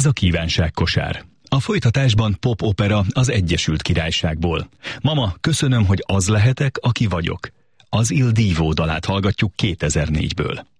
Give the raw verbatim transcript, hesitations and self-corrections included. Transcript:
Ez a kívánságkosár. A folytatásban pop-opera az Egyesült Királyságból. Mama, köszönöm, hogy az lehetek, aki vagyok. Az Il Divo dalát hallgatjuk kétezer-négyből.